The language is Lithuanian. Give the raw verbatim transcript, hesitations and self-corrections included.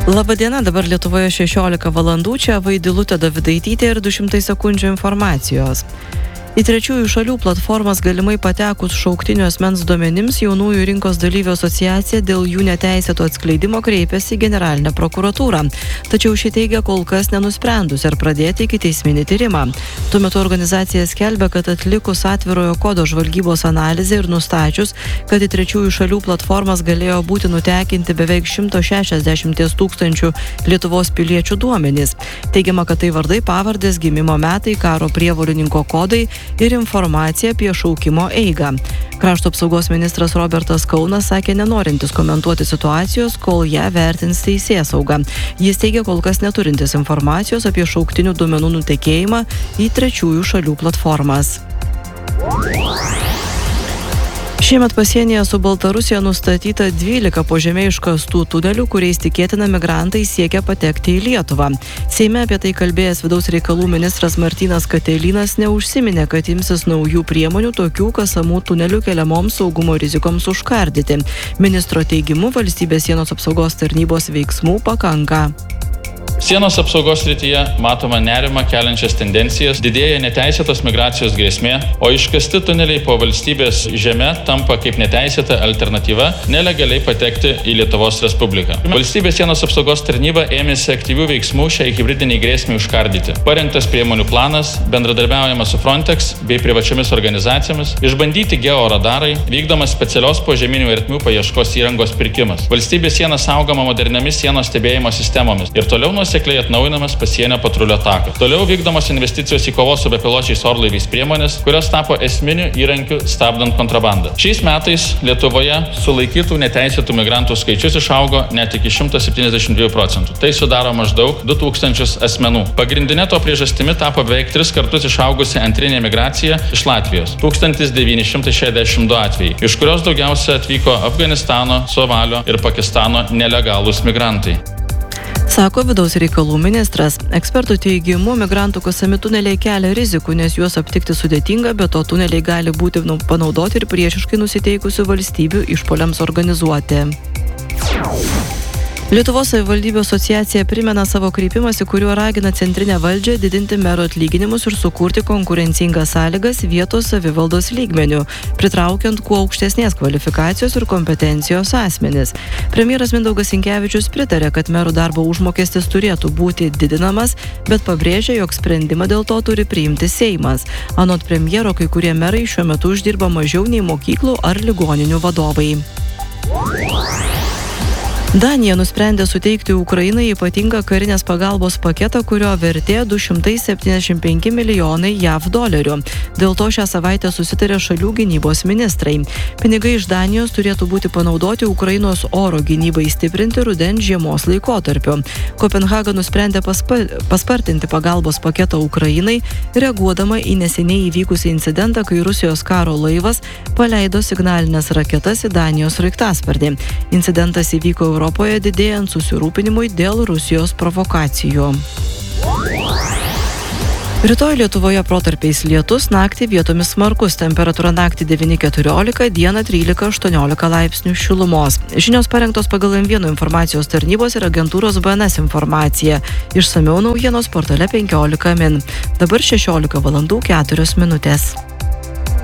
Labadiena, dabar Lietuvoje šešiolika valandų, čia Vaidilutė Davidaitytė ir du šimtai sekundžių informacijos. Į trečiųjų šalių platformas galimai patekus šauktinių asmens duomenims jaunųjų rinkos dalyvių asociacija dėl jų neteisėto atskleidimo kreipėsi į generalinę prokuratūrą. Tačiau ši teigia kol kas nenusprendus ar pradėti ikiteisminį tyrimą. Tuo metu organizacija skelbia, kad atlikus atvirojo kodo žvalgybos analizę ir nustačius, kad į trečiųjų šalių platformas galėjo būti nutekinti beveik šimto šešiasdešimt tūkstančių Lietuvos piliečių duomenys. Teigiama, kad tai vardai, pavardės, gimimo metai, karo prievolininko kodai ir informacija apie šaukimo eigą. Krašto apsaugos ministras Robertas Kaunas sakė nenorintis komentuoti situacijos, kol ją vertins teisėsauga. Jis teigia kol kas neturintis informacijos apie šauktinių duomenų nutekėjimą į trečiųjų šalių platformas. Šiemet pasienyje su Baltarusija nustatyta dvylika po žeme iškastų tunelių, kuriais tikėtina migrantai siekia patekti į Lietuvą. Seime apie tai kalbėjęs vidaus reikalų ministras Martynas Katelynas neužsiminė, kad imsis naujų priemonių tokių kasamų tunelių keliamoms saugumo rizikoms užkardyti. Ministro teigimu, valstybės sienos apsaugos tarnybos veiksmų pakanka. Sienos apsaugos srityje matoma nerima keliančias tendencijas, didėja neteisėtos migracijos grėsmė, o iškasti tuneliai po valstybės žeme tampa kaip neteisėta alternatyva nelegaliai patekti į Lietuvos Respubliką. Valstybės sienos apsaugos tarnyba ėmėsi aktyvių veiksmų šiai hibridiniai grėsmei užkardyti. Parengtas priemonių planas, bendradarbiaujama su Frontex bei privačiomis organizacijomis, išbandyti georadarai, vykdomas specialios požeminių ertmių paieškos įrangos pirkimas. Valstybės siena saugoma moderniamis sienos stebėjimo sistemomis ir toliau nuo sekliai atnaujinamas pasienio patrulio takas. Toliau vykdomos investicijos į kovos su bepiločiais orlaiviais priemonės, kurios tapo esminiu įrankiu stabdant kontrabandą. Šiais metais Lietuvoje sulaikytų neteisėtų migrantų skaičius išaugo net iki šimto septyniasdešimt dviejų procentų. Tai sudaro maždaug du tūkstančius asmenų. Pagrindinė to priežastimi tapo beveik tris kartus išaugusi antrinė migracija iš Latvijos – tūkstantis devyni šimtai šešiasdešimt du atvejai, iš kurios daugiausia atvyko Afganistano, Somalio ir Pakistano nelegalūs migrantai. Sako vidaus reikalų ministras. Ekspertų teigimu, migrantų kasami tuneliai kelia rizikų, nes juos aptikti sudėtinga, bet to tuneliai gali būti panaudoti ir priešiškai nusiteikusių valstybių išpuoliams organizuoti. Lietuvos savivaldybių asociacija primena savo kreipimąsi, kuriuo ragina centrinę valdžią didinti merų atlyginimus ir sukurti konkurencingas sąlygas vietos savivaldos lygmenių, pritraukiant kuo aukštesnės kvalifikacijos ir kompetencijos asmenis. Premjeras Mindaugas Sinkevičius pritarė, kad merų darbo užmokestis turėtų būti didinamas, bet pabrėžė, jog sprendimą dėl to turi priimti Seimas. Anot premjero, kai kurie merai šiuo metu uždirba mažiau nei mokyklų ar ligoninių vadovai. Danija nusprendė suteikti Ukrainai ypatingą karinės pagalbos paketą, kurio vertė du šimtai septyniasdešimt penki milijonai jav dolerių. Dėl to šią savaitę susitarė šalių gynybos ministrai. Pinigai iš Danijos turėtų būti panaudoti Ukrainos oro gynybai stiprinti rudens žiemos laikotarpiu. Kopenhaga nusprendė paspa, paspartinti pagalbos paketą Ukrainai, reaguodama į neseniai įvykusį incidentą, kai Rusijos karo laivas paleido signalinės raketas į Danijos sraigtasparnį. Incidentas įvyko Europoje didėjant susirūpinimui dėl Rusijos provokacijų. Rytoj Lietuvoje protarpiais lietus, naktį vietomis smarkus, temperatūra naktį devyni keturiolika, dieną trylika aštuoniolika laipsnių šilumos. Žinios parengtos pagal M vienas informacijos tarnybos ir agentūros B N S informaciją. Išsamiau naujienos portale penkiolika min. Dabar šešiolika valandų keturios minutės.